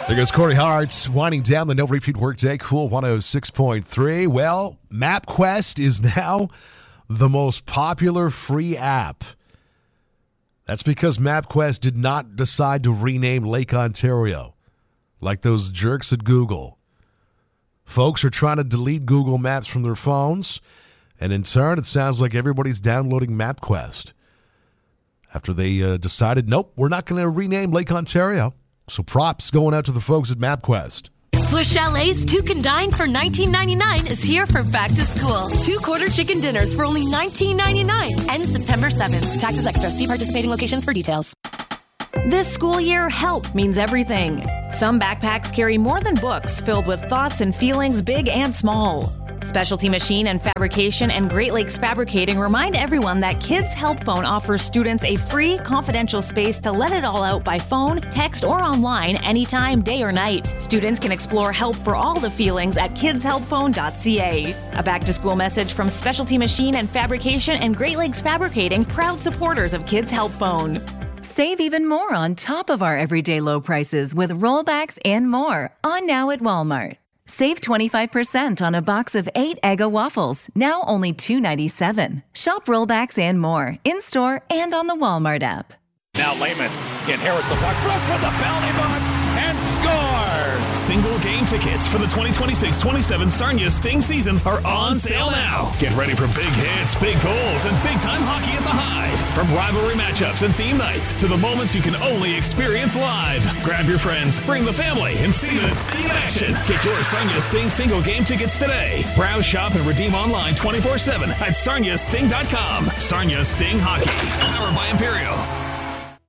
There goes Corey Hart, winding down the No Repeat Workday. Cool 106.3. Well, MapQuest is now the most popular free app. That's because MapQuest did not decide to rename Lake Ontario like those jerks at Google. Folks are trying to delete Google Maps from their phones, and in turn, it sounds like everybody's downloading MapQuest after they decided, nope, we're not going to rename Lake Ontario. So props going out to the folks at MapQuest. Swiss Chalet's Two Can Dine for $19.99 is here for back to school. 2 quarter chicken dinners for only $19.99. Ends September 7th. Taxes extra. See participating locations for details. This school year, help means everything. Some backpacks carry more than books filled with thoughts and feelings big and small. Specialty Machine and Fabrication and Great Lakes Fabricating remind everyone that Kids Help Phone offers students a free, confidential space to let it all out by phone, text, or online anytime, day or night. Students can explore help for all the feelings at kidshelpphone.ca. A back-to-school message from Specialty Machine and Fabrication and Great Lakes Fabricating, proud supporters of Kids Help Phone. Save even more on top of our everyday low prices with rollbacks and more on now at Walmart. Save 25% on a box of 8 Eggo waffles, now only $2.97. Shop rollbacks and more, in-store and on the Walmart app. Now Layman's in Harris the puck, throws for the penalty box and scores! Single game tickets for the 2026-27 Sarnia Sting season are on sale now. Get ready for big hits, big goals, and big-time hockey at the Hive. From rivalry matchups and theme nights to the moments you can only experience live. Grab your friends, bring the family, and see the Sting in action. Get your Sarnia Sting single game tickets today. Browse, shop, and redeem online 24/7 at sarniasting.com. Sarnia Sting Hockey, powered by Imperial.